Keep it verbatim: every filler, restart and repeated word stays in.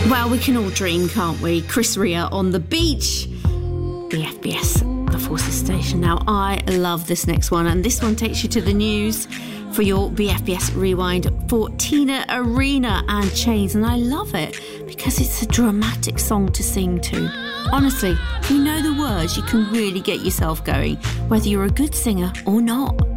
Well, we can all dream, can't we? Chris Rea on the beach. The F B S, the Forces Station. Now, I love this next one, and this one takes you to the news for your B F B S Rewind for Tina Arena and Chains, and I love it because it's a dramatic song to sing to. Honestly, if you know the words, you can really get yourself going, whether you're a good singer or not.